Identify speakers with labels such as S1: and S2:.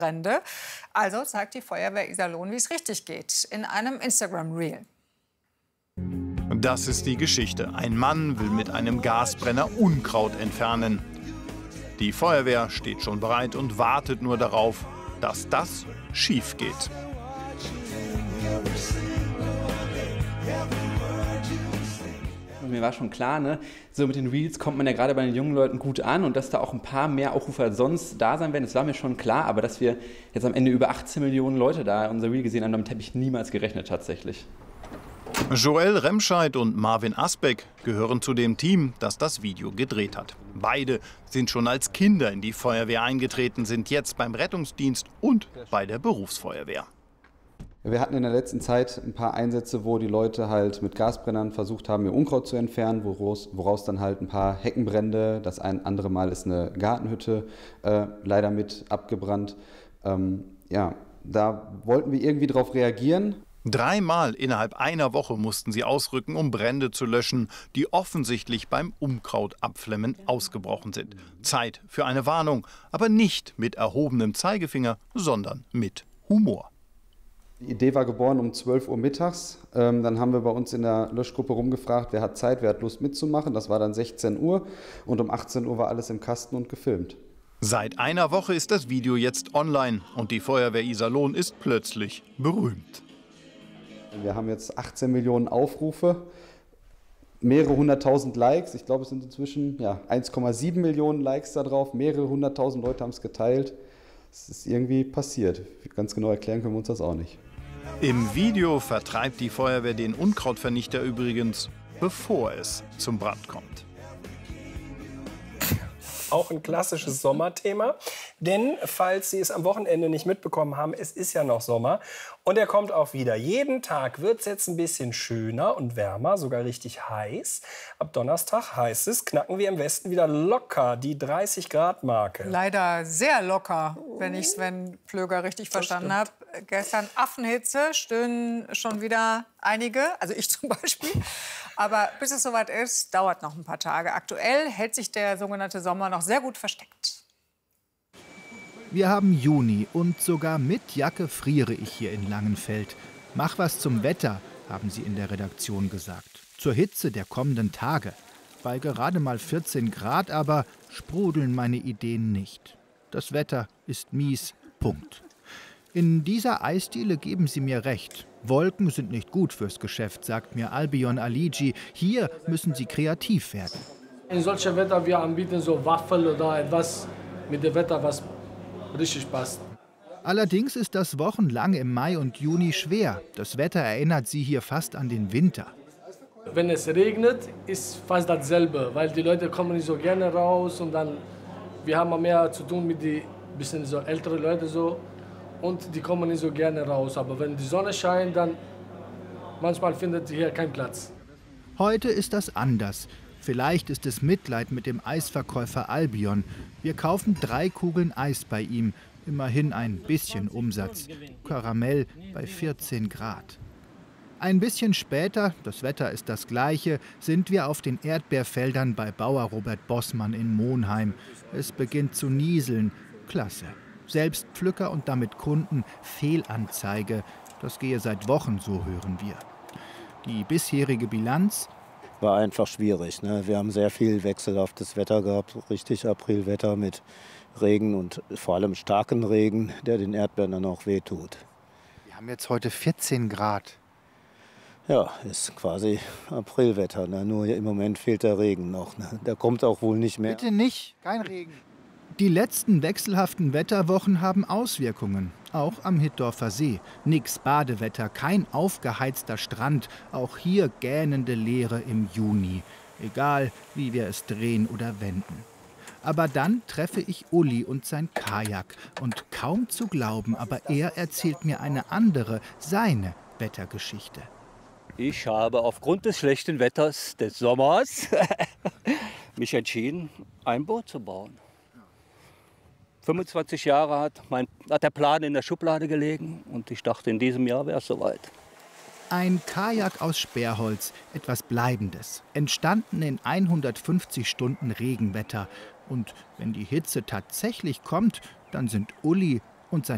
S1: Brände. Also zeigt die Feuerwehr Iserlohn, wie es richtig geht, in einem Instagram-Reel.
S2: Das ist die Geschichte. Ein Mann will mit einem Gasbrenner Unkraut entfernen. Die Feuerwehr steht schon bereit und wartet nur darauf, dass das schief geht.
S3: Mir war schon klar, ne, so mit den Reels kommt man ja gerade bei den jungen Leuten gut an und dass da auch ein paar mehr Aufrufe als sonst da sein werden, das war mir schon klar. Aber dass wir jetzt am Ende über 18 Millionen Leute da unser Reel gesehen haben, damit habe ich niemals gerechnet tatsächlich.
S2: Joel Remscheid und Marvin Asbeck gehören zu dem Team, das das Video gedreht hat. Beide sind schon als Kinder in die Feuerwehr eingetreten, sind jetzt beim Rettungsdienst und bei der Berufsfeuerwehr.
S4: Wir hatten in der letzten Zeit ein paar Einsätze, wo die Leute halt mit Gasbrennern versucht haben, ihr Unkraut zu entfernen, woraus dann halt ein paar Heckenbrände, das ein andere Mal ist eine Gartenhütte leider mit abgebrannt. Ja, da wollten wir irgendwie drauf reagieren.
S2: 3-mal innerhalb einer Woche mussten sie ausrücken, um Brände zu löschen, die offensichtlich beim Unkrautabflemmen ausgebrochen sind. Zeit für eine Warnung, aber nicht mit erhobenem Zeigefinger, sondern mit Humor.
S4: Die Idee war geboren um 12 Uhr mittags. Dann haben wir bei uns in der Löschgruppe rumgefragt, wer hat Zeit, wer hat Lust mitzumachen. Das war dann 16 Uhr und um 18 Uhr war alles im Kasten und gefilmt.
S2: Seit einer Woche ist das Video jetzt online und die Feuerwehr Iserlohn ist plötzlich berühmt.
S4: Wir haben jetzt 18 Millionen Aufrufe, mehrere hunderttausend Likes. Ich glaube, es sind inzwischen 1,7 Millionen Likes da drauf. Mehrere hunderttausend Leute haben es geteilt. Es ist irgendwie passiert. Ganz genau erklären können wir uns das auch nicht.
S2: Im Video vertreibt die Feuerwehr den Unkrautvernichter übrigens, bevor es zum Brand kommt.
S5: Auch ein klassisches Sommerthema, denn falls Sie es am Wochenende nicht mitbekommen haben, es ist ja noch Sommer und er kommt auch wieder. Jeden Tag wird es jetzt ein bisschen schöner und wärmer, sogar richtig heiß. Ab Donnerstag heißt es, knacken wir im Westen wieder locker die 30-Grad-Marke.
S1: Leider sehr locker, wenn ich Sven Plöger richtig verstanden habe. Gestern Affenhitze, stöhnen schon wieder einige, also ich zum Beispiel. Aber bis es soweit ist, dauert noch ein paar Tage. Aktuell hält sich der sogenannte Sommer noch sehr gut versteckt.
S6: Wir haben Juni und sogar mit Jacke friere ich hier in Langenfeld. Mach was zum Wetter, haben sie in der Redaktion gesagt. Zur Hitze der kommenden Tage. Bei gerade mal 14 Grad aber sprudeln meine Ideen nicht. Das Wetter ist mies, Punkt. In dieser Eisdiele geben sie mir recht. Wolken sind nicht gut fürs Geschäft, sagt mir Albion Aligi. Hier müssen sie kreativ werden.
S7: In solchem Wetter wir anbieten so Waffel oder etwas mit dem Wetter, was richtig passt.
S6: Allerdings ist das wochenlang im Mai und Juni schwer. Das Wetter erinnert sie hier fast an den Winter.
S7: Wenn es regnet, ist fast dasselbe, weil die Leute kommen nicht so gerne raus und dann wir haben mehr zu tun mit den bisschen so älteren Leuten so. Und die kommen nicht so gerne raus. Aber wenn die Sonne scheint, dann manchmal findet sie hier keinen Platz.
S6: Heute ist das anders. Vielleicht ist es Mitleid mit dem Eisverkäufer Albion. Wir kaufen 3 Kugeln Eis bei ihm. Immerhin ein bisschen Umsatz. Karamell bei 14 Grad. Ein bisschen später, das Wetter ist das gleiche, sind wir auf den Erdbeerfeldern bei Bauer Robert Bossmann in Monheim. Es beginnt zu nieseln. Klasse. Selbstpflücker und damit Kunden Fehlanzeige. Das gehe seit Wochen, so hören wir. Die bisherige Bilanz?
S8: War einfach schwierig, ne? Wir haben sehr viel wechselhaftes Wetter gehabt, richtig Aprilwetter mit Regen und vor allem starken Regen, der den Erdbeeren dann auch wehtut.
S6: Wir haben jetzt heute 14 Grad.
S8: Ja, ist quasi Aprilwetter, ne? Nur im Moment fehlt der Regen noch. Ne? Der kommt auch wohl nicht mehr.
S6: Bitte nicht, kein Regen. Die letzten wechselhaften Wetterwochen haben Auswirkungen, auch am Hittorfer See. Nix Badewetter, kein aufgeheizter Strand, auch hier gähnende Leere im Juni. Egal, wie wir es drehen oder wenden. Aber dann treffe ich Uli und sein Kajak. Und kaum zu glauben, aber er erzählt mir eine andere, seine Wettergeschichte.
S9: Ich habe aufgrund des schlechten Wetters des Sommers mich entschieden, ein Boot zu bauen. 25 Jahre hat der Plan in der Schublade gelegen und ich dachte, in diesem Jahr wäre es soweit.
S6: Ein Kajak aus Sperrholz, etwas Bleibendes, entstanden in 150 Stunden Regenwetter. Und wenn die Hitze tatsächlich kommt, dann sind Uli und sein